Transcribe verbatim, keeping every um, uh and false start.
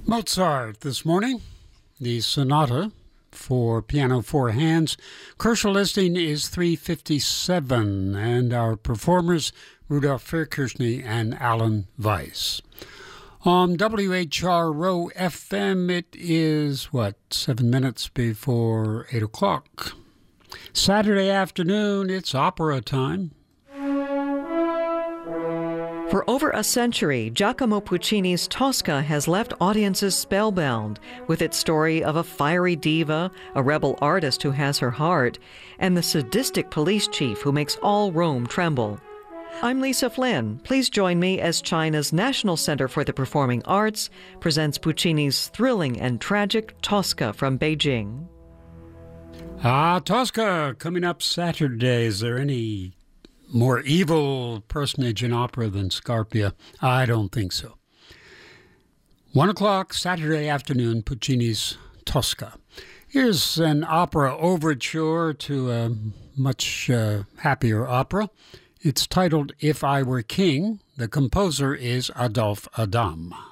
Mozart this morning, the sonata for piano four hands. Crucial listing is three fifty-seven, and our performers Rudolf Fairkirchny and Alan Weiss. On W H R Row F M, it is, what, seven minutes before eight o'clock. Saturday afternoon, it's opera time. For over a century, Giacomo Puccini's Tosca has left audiences spellbound with its story of a fiery diva, a rebel artist who has her heart, and the sadistic police chief who makes all Rome tremble. I'm Lisa Flynn. Please join me as China's National Center for the Performing Arts presents Puccini's thrilling and tragic Tosca from Beijing. Ah, Tosca, coming up Saturday. Is there any more evil personage in opera than Scarpia? I don't think so. One o'clock Saturday afternoon, Puccini's Tosca. Here's an opera overture to a much uh, happier opera. It's titled If I Were King. The composer is Adolphe Adam.